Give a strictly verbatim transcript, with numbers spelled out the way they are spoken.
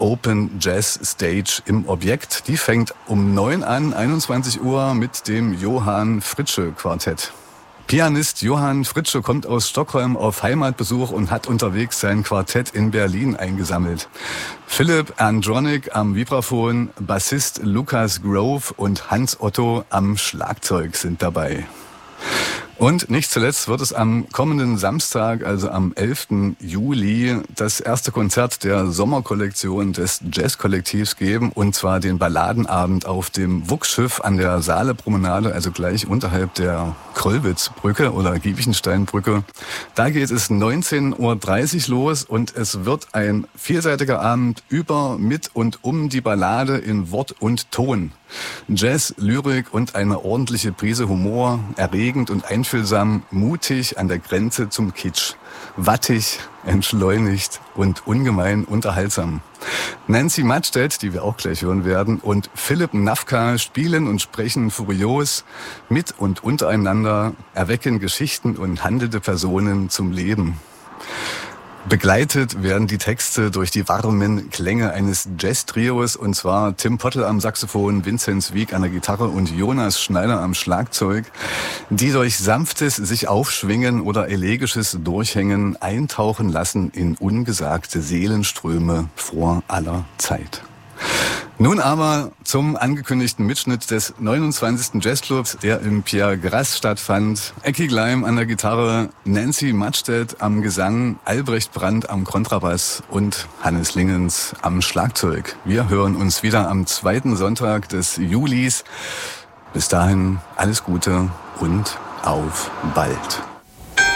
Open Jazz Stage im Objekt. Die fängt um neun an, einundzwanzig Uhr mit dem Johann Fritzsche Quartett. Pianist Johann Fritzsche kommt aus Stockholm auf Heimatbesuch und hat unterwegs sein Quartett in Berlin eingesammelt. Philipp Andronik am Vibraphon, Bassist Lukas Grove und Hans Otto am Schlagzeug sind dabei. Und nicht zuletzt wird es am kommenden Samstag, also am elften Juli, das erste Konzert der Sommerkollektion des Jazzkollektivs geben, und zwar den Balladenabend auf dem Wuchsschiff an der Saale-Promenade, also gleich unterhalb der Kröllwitzbrücke oder Giebichensteinbrücke. Da geht es neunzehn Uhr dreißig los und es wird ein vielseitiger Abend über, mit und um die Ballade in Wort und Ton. Jazz, Lyrik und eine ordentliche Prise Humor, erregend und einfühlsam, mutig an der Grenze zum Kitsch, wattig, entschleunigt und ungemein unterhaltsam. Nancy Mattstedt, die wir auch gleich hören werden, und Philipp Nafka spielen und sprechen furios mit und untereinander, erwecken Geschichten und handelnde Personen zum Leben. Begleitet werden die Texte durch die warmen Klänge eines Jazz-Trios, und zwar Tim Pottel am Saxophon, Vinzenz Wieck an der Gitarre und Jonas Schneider am Schlagzeug, die durch sanftes sich aufschwingen oder elegisches Durchhängen eintauchen lassen in ungesagte Seelenströme vor aller Zeit. Nun aber zum angekündigten Mitschnitt des neunundzwanzigsten Jazzclubs, der im Pierre Grasse stattfand. Ecki Gleim an der Gitarre, Nancy Mattstedt am Gesang, Albrecht Brandt am Kontrabass und Hannes Lingens am Schlagzeug. Wir hören uns wieder am zweiten Sonntag des Julis. Bis dahin alles Gute und auf bald.